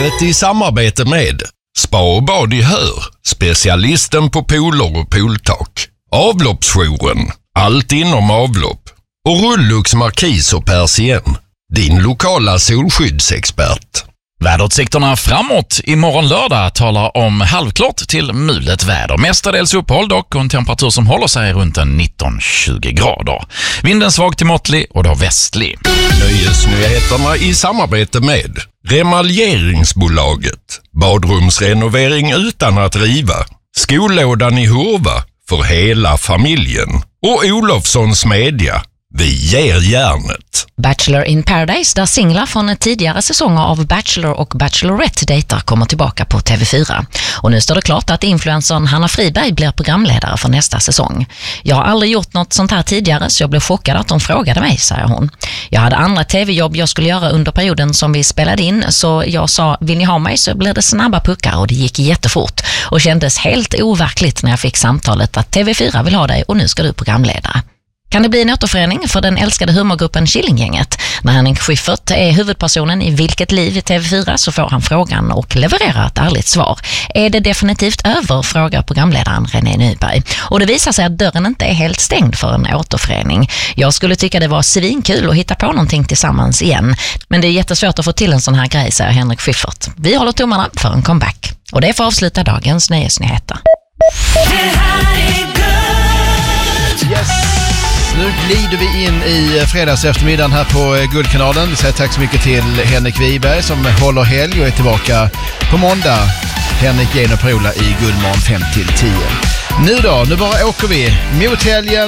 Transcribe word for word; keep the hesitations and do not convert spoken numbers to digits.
Livet i samarbete med Spa och bad i Hör, specialisten på pooler och pooltak. Avloppsjouren, allt inom avlopp. Och Rullux Markis och Persien, din lokala solskyddsexpert. Väderutsikterna framåt imorgon lördag talar om halvklart till mulet väder. Mestadels uppehåll dock och en temperatur som håller sig runt en nitton tjugo grader. Vinden svag till måttlig och då västlig. Nöjesnyheterna i samarbete med Remaljeringsbolaget. Badrumsrenovering utan att riva. Skollådan i Hurva för hela familjen. Och Olofssons Media. Vi ger järnet. Bachelor in Paradise, där singlar från tidigare säsonger av Bachelor och Bachelorette dejtar kommer tillbaka på T V fyra. Och nu står det klart att influencern Hanna Friberg blir programledare för nästa säsong. Jag har aldrig gjort något sånt här tidigare så jag blev chockad att de frågade mig, säger hon. Jag hade andra tv-jobb jag skulle göra under perioden som vi spelade in, så jag sa, vill ni ha mig så blir det snabba puckar, och det gick jättefort och kändes helt overkligt när jag fick samtalet att T V fyra vill ha dig och nu ska du programledare. Kan det bli en återförening för den älskade humorgruppen Killinggänget? När Henrik Schyffert är huvudpersonen i Vilket liv i T V fyra så får han frågan och levererar ett ärligt svar. Är det definitivt över, frågar programledaren René Nyberg. Och det visar sig att dörren inte är helt stängd för en återförening. Jag skulle tycka det var svinkul att hitta på någonting tillsammans igen. Men det är jättesvårt att få till en sån här grej, säger Henrik Schyffert. Vi håller tummarna för en comeback. Och det får avsluta dagens nöjesnyheter. Det här är Good. Yes. Nu glider vi in i fredags eftermiddagen här på Guldkanalen. Vi säger tack så mycket till Henrik Wiberg som håller helg och är tillbaka på måndag. Henrik, Gen och Perola i Guldmorgon fem till tio. Nu då, nu bara åker vi mot helgen.